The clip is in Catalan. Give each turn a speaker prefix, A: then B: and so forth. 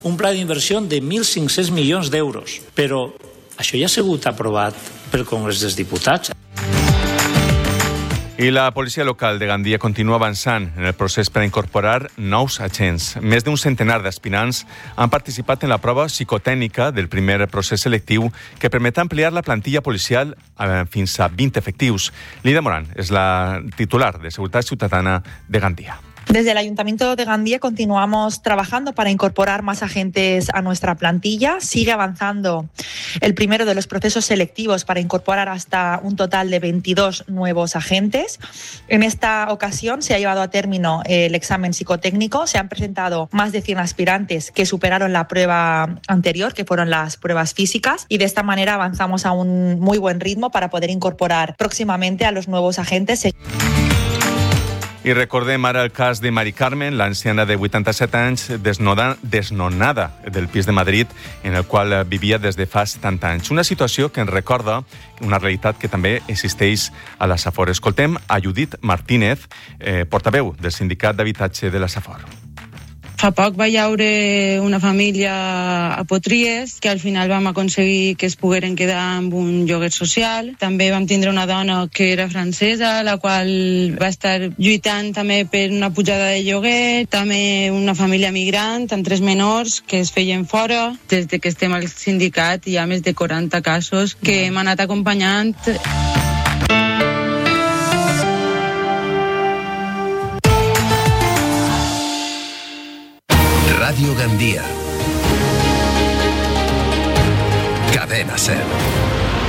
A: Un pla d'inversió de 1.500 milions d'euros, però això ja ha sigut aprovat pel Congrés dels Diputats.
B: I la policia local de Gandia continua avançant en el procés per a incorporar nous agents. Més d'un centenar d'aspirants han participat en la prova psicotècnica del primer procés selectiu que permet ampliar la plantilla policial fins a 20 efectius. Lida Morán és la titular de Seguridad Ciutadana de Gandia.
C: Desde el Ayuntamiento de Gandía continuamos trabajando para incorporar más agentes a nuestra plantilla. Sigue avanzando el primero de los procesos selectivos para incorporar hasta un total de 22 nuevos agentes. En esta ocasión se ha llevado a término el examen psicotécnico. Se han presentado más de 100 aspirantes que superaron la prueba anterior, que fueron las pruebas físicas, y de esta manera avanzamos a un muy buen ritmo para poder incorporar próximamente a los nuevos agentes.
B: I recordem ara el cas de Mari Carmen, l'anciana de 87 anys, desnonada del pis de Madrid, en el qual vivia des de fa 70 anys. Una situació que ens recorda una realitat que també existeix a la Safor. Escoltem a Judit Martínez, portaveu del Sindicat d'Habitatge de la Safor.
D: Fa poc va haure una família a Potries que al final vam aconseguir que es pogueren quedar amb un lloguer social. També vam tindre una dona que era francesa, la qual va estar lluitant també per una pujada de lloguer. També una família migrant amb 3 menors que es feien fora. Des que estem al sindicat hi ha més de 40 casos que hem anat acompanyant.
E: Radio Gandia. Cadena SER.